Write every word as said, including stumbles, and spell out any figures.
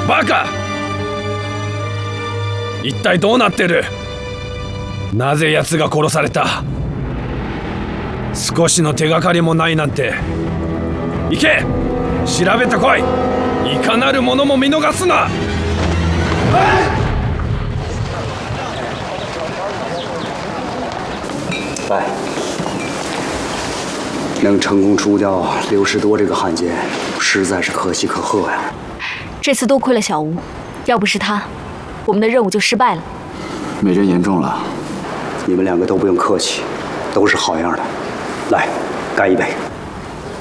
バカ！一体どうなってる？なぜ奴が殺された？少しの手がかりもないなんて。行け！調べてこい！いかなるものも見逃すな！ 来，能成功除掉刘士多这个汉奸，实在是可喜可贺呀。 这次多亏了小吴，要不是他，我们的任务就失败了。 美人言重了，你们两个都不用客气，都是好样的。来，干一杯！